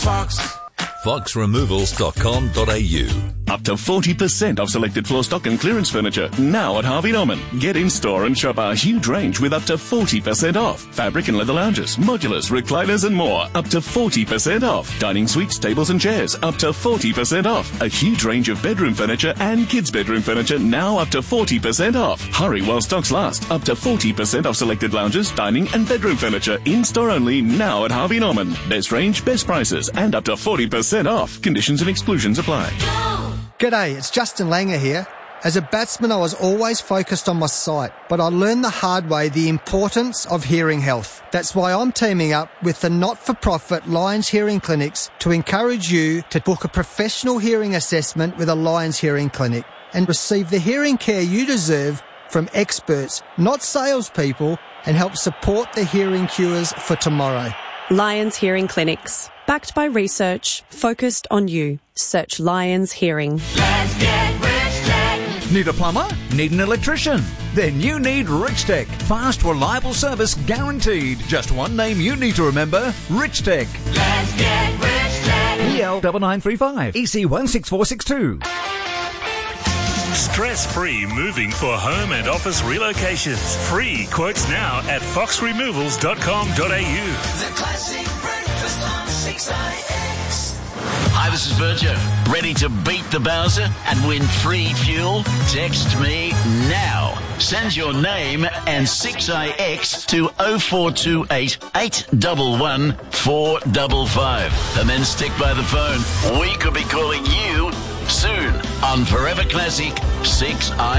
Fox. foxremovals.com.au. Up to 40% off selected floor stock and clearance furniture now at Harvey Norman. Get in store and shop our huge range with up to 40% off. Fabric and leather lounges, modulars, recliners and more. Up to 40% off. Dining suites, tables and chairs. Up to 40% off. A huge range of bedroom furniture and kids' bedroom furniture now up to 40% off. Hurry while stocks last. Up to 40% off selected lounges, dining and bedroom furniture. In store only now at Harvey Norman. Best range, best prices and up to 40% off. Conditions and exclusions apply. G'day, it's Justin Langer here. As a batsman, I was always focused on my sight, but I learned the hard way the importance of hearing health. That's why I'm teaming up with the not-for-profit Lions Hearing Clinics to encourage you to book a professional hearing assessment with a Lions Hearing Clinic and receive the hearing care you deserve from experts, not salespeople, and help support the hearing cures for tomorrow. Lions Hearing Clinics. Backed by research, focused on you. Search Lions Hearing. Let's get Rich Tech. Need a plumber? Need an electrician? Then you need Rich Tech. Fast, reliable service guaranteed. Just one name you need to remember, Rich Tech. Let's get Rich Tech. EL 9935 EC 16462. Stress-free moving for home and office relocations. Free quotes now at foxremovals.com.au. The classic breakfast on 6IX. Hi, this is Virgil. Ready to beat the Bowser and win free fuel? Text me now. Send your name and 6IX to 0428 811 455. And then stick by the phone. We could be calling you soon on Forever Classic 6i.